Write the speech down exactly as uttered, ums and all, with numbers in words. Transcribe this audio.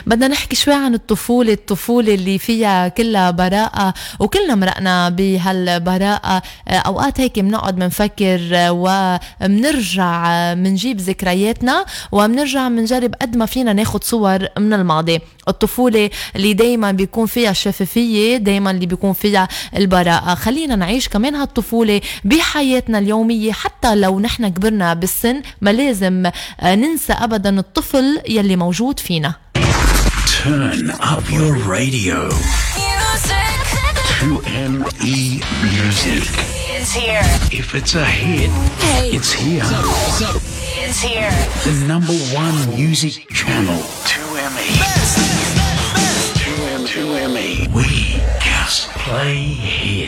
بدنا نحكي شوي عن الطفولة الطفولة اللي فيها كلها براءة، وكلنا مرقنا بهالبراءة. أوقات هيك منقعد منفكر ومنرجع منجيب ذكرياتنا ومنرجع منجرب قد ما فينا ناخد صور من الماضي. الطفولة اللي دايما بيكون فيها الشفافية، دايما اللي بيكون فيها البراءة. خلينا نعيش كمان هالطفولة بحياتنا اليومية، حتى لو نحن كبرنا بالسن ما لازم ننسى أبدا الطفل يلي موجود فينا. Turn up your radio. two M E Music. It's here. If it's a hit, Hey. it's here. It's here. The number one music channel. two M E. two M E. We just play hits.